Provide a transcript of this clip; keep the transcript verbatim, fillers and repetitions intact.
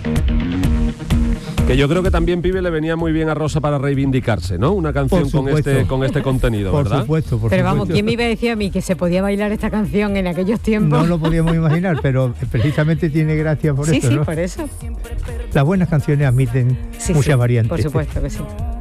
Que yo creo que también, Pibe, le venía muy bien a Rosa para reivindicarse, ¿no? Una canción con este, con este contenido, por ¿verdad? Supuesto, por pero supuesto. vamos, ¿quién me iba a decir a mí que se podía bailar esta canción en aquellos tiempos? No lo podíamos imaginar, pero precisamente tiene gracia por sí, eso, sí, ¿no? por eso. Las buenas canciones admiten Sí, muchas sí, variantes. por supuesto que sí.